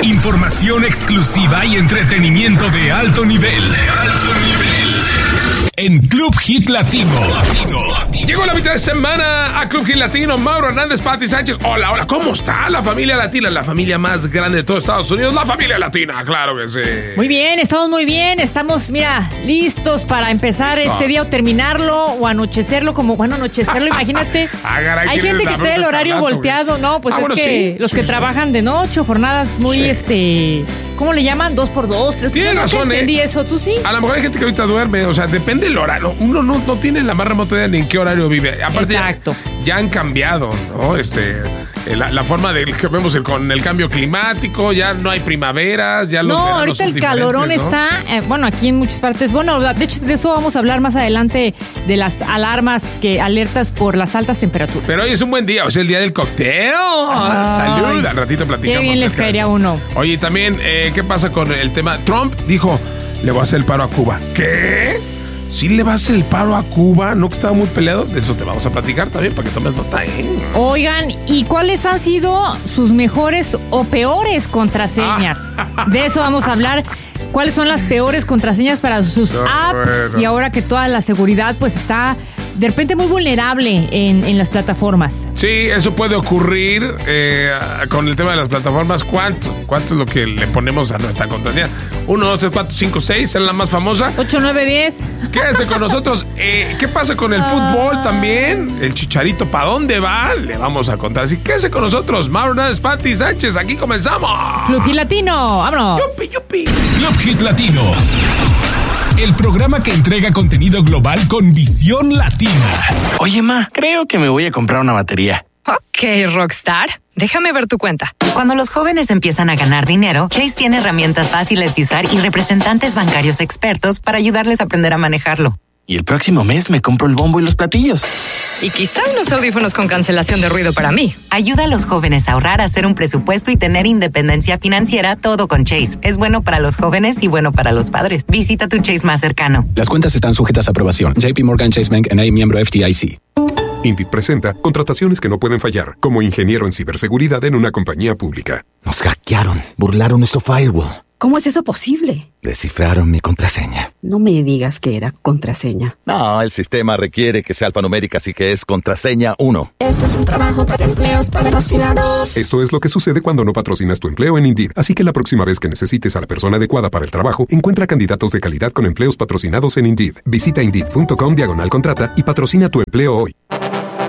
Información exclusiva y entretenimiento de alto nivel. En Club Hit Latino. Llegó la mitad de semana a Club Hit Latino. Mauro Hernández, Pati Sánchez. Hola, ¿cómo está la familia latina? La familia más grande de todo Estados Unidos, la familia latina, claro que sí. Muy bien, estamos muy bien. Estamos, mira, listos para empezar este día o terminarlo o anochecerlo como, bueno, anochecerlo, imagínate. Caray, hay gente que trae el horario volteado, ¿no? Pues es que los que trabajan de noche, jornadas muy, ¿cómo le llaman? 2x2, 3x2. Tienes razón, entendí eso, ¿tú sí? A lo mejor hay gente que ahorita duerme, o sea, depende del horario. Uno no tiene la más remota idea ni en qué horario vive. Aparte, exacto. Ya han cambiado, ¿no? La forma de que vemos con el cambio climático, ya no hay primaveras, ya los veranos ahorita son el calorón, ¿no? Está, bueno, aquí en muchas partes. Bueno, de hecho, de eso vamos a hablar más adelante, de las alertas por las altas temperaturas. Pero hoy es un buen día, o sea, el día del cóctel. Salud, al ratito platicamos. Qué bien les caería uno. Oye, también, ¿qué pasa con el tema? Trump dijo, le voy a hacer el paro a Cuba. ¿Qué? ¿Sí le va a hacer el paro a Cuba? ¿No que estaba muy peleado? De eso te vamos a platicar también para que tomes nota, ¿eh? Oigan, ¿y cuáles han sido sus mejores o peores contraseñas? De eso vamos a hablar. ¿Cuáles son las peores contraseñas para sus apps? Y ahora que toda la seguridad pues está de repente muy vulnerable en las plataformas. Sí, eso puede ocurrir con el tema de las plataformas. ¿Cuánto es lo que le ponemos a nuestra contraseña? 1, 2, 3, 4, 5, 6 es la más famosa. 8, 9, 10. Quédese con nosotros. ¿Qué pasa con el fútbol también? El Chicharito, ¿para dónde va? Le vamos a contar. Así que quédese con nosotros. Mauro Hernández, Pati Sánchez, aquí comenzamos. Club Hit Latino, vámonos. Yupi. Club Hit Latino. El programa que entrega contenido global con visión latina. Oye, ma, creo que me voy a comprar una batería. Ok, Rockstar. Déjame ver tu cuenta. Cuando los jóvenes empiezan a ganar dinero, Chase tiene herramientas fáciles de usar y representantes bancarios expertos para ayudarles a aprender a manejarlo. Y el próximo mes me compro el bombo y los platillos. Y quizá unos audífonos con cancelación de ruido para mí. Ayuda a los jóvenes a ahorrar, a hacer un presupuesto y tener independencia financiera, todo con Chase. Es bueno para los jóvenes y bueno para los padres. Visita tu Chase más cercano. Las cuentas están sujetas a aprobación. JP Morgan Chase Bank N.A., miembro FDIC. Indeed presenta contrataciones que no pueden fallar, como ingeniero en ciberseguridad en una compañía pública. Nos hackearon, burlaron nuestro firewall. ¿Cómo es eso posible? Descifraron mi contraseña. No me digas que era contraseña. No, el sistema requiere que sea alfanumérica, así que es contraseña 1. Esto es un trabajo para empleos patrocinados. Esto es lo que sucede cuando no patrocinas tu empleo en Indeed. Así que la próxima vez que necesites a la persona adecuada para el trabajo, encuentra candidatos de calidad con empleos patrocinados en Indeed. Visita Indeed.com/contrata y patrocina tu empleo hoy.